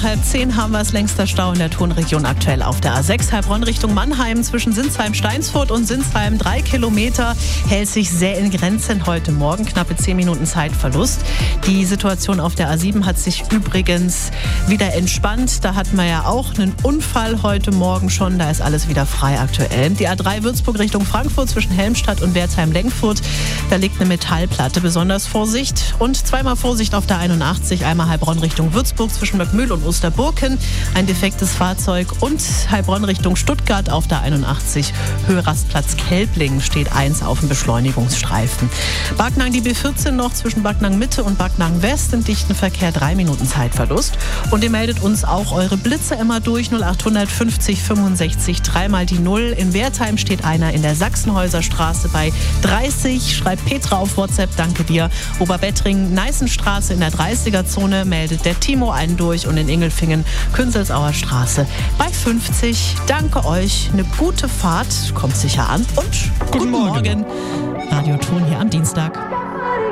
nach 9:30 haben wir es. Längster Stau in der Tonregion aktuell auf der A6 Heilbronn Richtung Mannheim zwischen Sinsheim-Steinsfurt und Sinsheim 3 Kilometer. Hält sich sehr in Grenzen heute Morgen. Knappe 10 Minuten Zeitverlust. Die Situation auf der A7 hat sich übrigens wieder entspannt. Da hatten wir ja auch einen Unfall heute Morgen schon. Da ist alles wieder frei aktuell. Die A3 Würzburg Richtung Frankfurt zwischen Helmstadt und Wertheim-Lenkfurt. Da liegt eine Metallplatte. Besonders Vorsicht. Und zweimal Vorsicht auf der 81. Einmal Heilbronn Richtung Würzburg zwischen Möckmühl und Osterburken. Ein defektes Fahrzeug. Und Heilbronn Richtung Stuttgart auf der 81. Höhe Rastplatz Kelbling steht 1 auf dem Beschleunigungsstreifen. Backnang die B14 noch zwischen Backnang Mitte und Backnang West im dichten Verkehr 3 Minuten Zeitverlust. Und ihr meldet uns auch eure Blitze immer durch 0800 50 65 3 die 0. In Wertheim steht einer in der Sachsenhäuser Straße bei 30. Schreibt Petra auf WhatsApp, danke dir. Oberbettring, Neißenstraße in der 30er-Zone meldet der Timo einen durch und in Ingelfingen, Künzelsauer Straße bei 50. Danke euch, eine gute Fahrt, kommt sicher an und guten Morgen. Radio Ton hier am Dienstag.